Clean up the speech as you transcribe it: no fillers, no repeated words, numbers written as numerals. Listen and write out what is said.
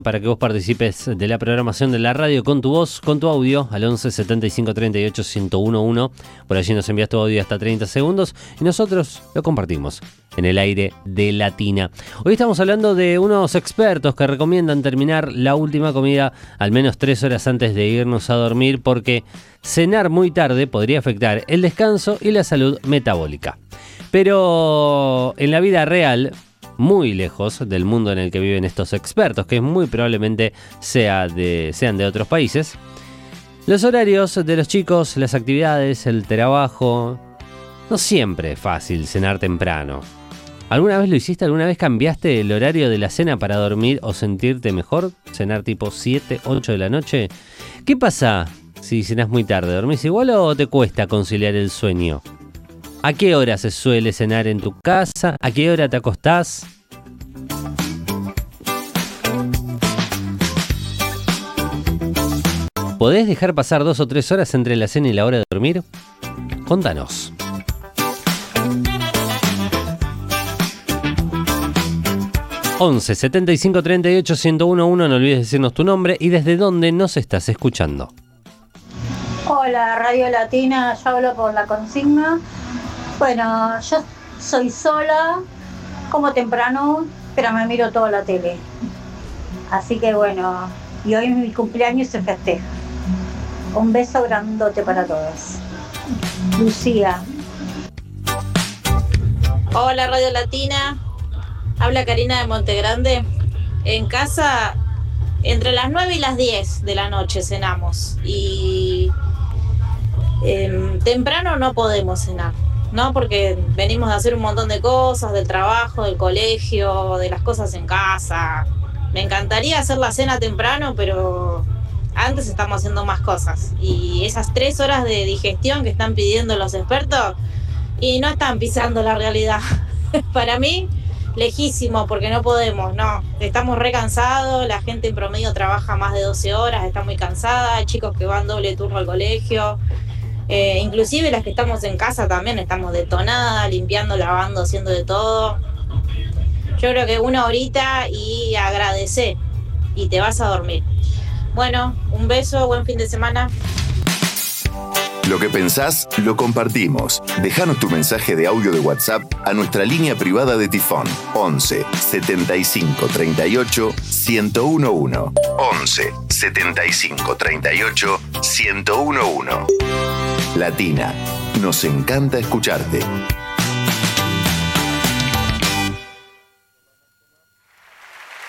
para que vos participes de la programación de la radio con tu voz, con tu audio, al 11 75 38 1011. Por allí nos envías tu audio hasta 30 segundos y nosotros lo compartimos en el aire de Latina. Hoy estamos hablando de unos expertos que recomiendan terminar la última comida al menos 3 horas antes de irnos a dormir, porque cenar muy tarde podría afectar el descanso y la salud metabólica. Pero en la vida real, muy lejos del mundo en el que viven estos expertos, que muy probablemente sean de otros países, los horarios de los chicos, las actividades, el trabajo, no siempre es fácil cenar temprano. ¿Alguna vez lo hiciste? ¿Alguna vez cambiaste el horario de la cena para dormir o sentirte mejor? ¿Cenar tipo 7, 8 de la noche? ¿Qué pasa si cenás muy tarde? ¿Dormís igual o te cuesta conciliar el sueño? ¿A qué hora se suele cenar en tu casa? ¿A qué hora te acostás? ¿Podés dejar pasar 2 o 3 horas entre la cena y la hora de dormir? Contanos. ...11 75 38 1011... no olvides decirnos tu nombre y desde dónde nos estás escuchando. Hola, Radio Latina, yo hablo por la consigna. Bueno, yo soy sola, como temprano, pero me miro toda la tele. Así que bueno, y hoy es mi cumpleaños y se festeja. Un beso grandote para todos. Lucía. Hola, Radio Latina. Habla Karina de Montegrande. En casa, entre las 9 y las 10 de la noche cenamos. Y temprano no podemos cenar, ¿no? Porque venimos de hacer un montón de cosas, del trabajo, del colegio, de las cosas en casa. Me encantaría hacer la cena temprano, pero antes estamos haciendo más cosas. Y esas 3 horas de digestión que están pidiendo los expertos, y no están pisando la realidad. Para mí, lejísimo, porque no podemos, no. Estamos re cansados, la gente en promedio trabaja más de 12 horas, está muy cansada, hay chicos que van doble turno al colegio. Inclusive las que estamos en casa también estamos detonadas, limpiando, lavando, haciendo de todo. Yo creo que 1 horita y agradecer y te vas a dormir. Bueno, un beso, buen fin de semana. Lo que pensás, lo compartimos. Déjanos tu mensaje de audio de WhatsApp a nuestra línea privada de Tifón. 11 75 38 1011. 11 75 38 1011. Latina, nos encanta escucharte.